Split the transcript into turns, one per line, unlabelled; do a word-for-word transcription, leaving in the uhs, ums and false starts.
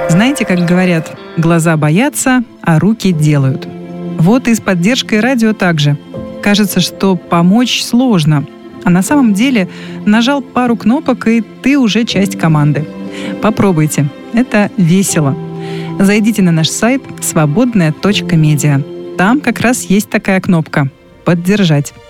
Знаете, как говорят, глаза боятся, а руки делают. Вот и с поддержкой радио также. Кажется, что помочь сложно, а на самом деле нажал пару кнопок, и ты уже часть команды. Попробуйте, это весело. Зайдите на наш сайт свободная точка медиа. Там как раз есть такая кнопка «Поддержать».